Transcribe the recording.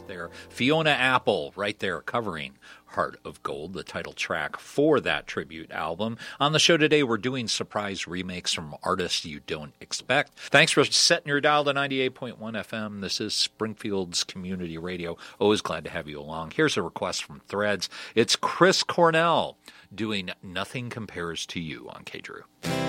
there. Fiona Apple right there covering Heart of Gold, the title track for that tribute album. On the show today, we're doing surprise remakes from artists you don't expect. Thanks for setting your dial to 98.1 FM. This is Springfield's Community Radio. Always glad to have you along. Here's a request from Threads. It's Chris Cornell doing Nothing Compares to You on K-Drew.